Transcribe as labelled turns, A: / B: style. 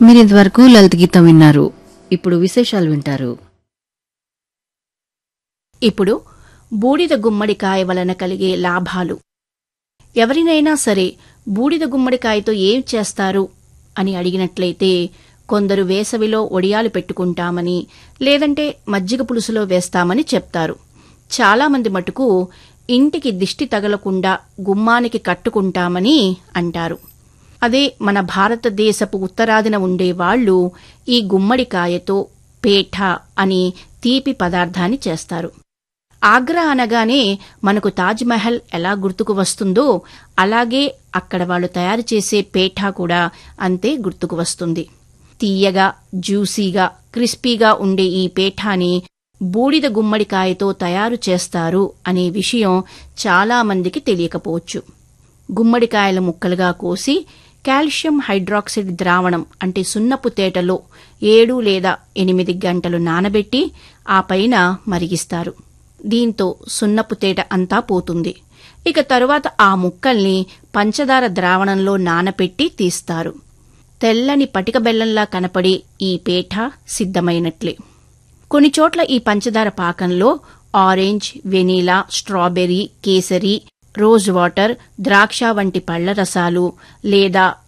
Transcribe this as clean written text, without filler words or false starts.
A: మీరింతవరకు లలిత గీతం విన్నారు. ఇప్పుడు విశేషాలు వింటారు.
B: ఇప్పుడు బూడిద గుమ్మడికాయ వలన కలిగే లాభాలు. ఎవరినైనా సరే బూడిద గుమ్మడికాయతో ఏం చేస్తారు అని అడిగినట్లయితే కొందరు వేసవిలో ఒడియాలు పెట్టుకుంటామని, లేదంటే మజ్జిగ పులుసులో వేస్తామని చెప్తారు. చాలామంది మటుకు ఇంటికి దిష్టి తగలకుండా గుమ్మానికి కట్టుకుంటామని అంటారు. అదే మన భారతదేశపు ఉత్తరాదిన ఉండేవాళ్లు ఈ గుమ్మడికాయతో పేఠ అని తీపి పదార్థాన్ని చేస్తారు. ఆగ్రా అనగానే మనకు తాజ్మహల్ ఎలా గుర్తుకు వస్తుందో అలాగే అక్కడ వాళ్ళు తయారు చేసే పేఠ కూడా అంతే గుర్తుకు వస్తుంది. తీయగా, జ్యూసీగా, క్రిస్పీగా ఉండే ఈ పేఠాని బూడిద గుమ్మడికాయతో తయారు చేస్తారు అనే విషయం చాలామందికి తెలియకపోవచ్చు. గుమ్మడికాయల ముక్కలుగా కోసి కాల్షియం హైడ్రాక్సైడ్ ద్రావణం అంటే సున్నపు తేటలో 7 లేదా 8 గంటలు నానబెట్టి ఆ పైన మరిగిస్తారు. దీంతో సున్నపు తేట అంతా పోతుంది. ఇక తరువాత ఆ ముక్కల్ని పంచదార ద్రావణంలో నానపెట్టి తీస్తారు. తెల్లని పటిక బెల్లంలా కనపడే ఈ పేఠ సిద్ధమైనట్లే. కొన్ని చోట్ల ఈ పంచదార పాకంలో orange, vanilla, strawberry, kesari, rose water, ద్రాక్ష వంటి పళ్ల రసాలు లేదా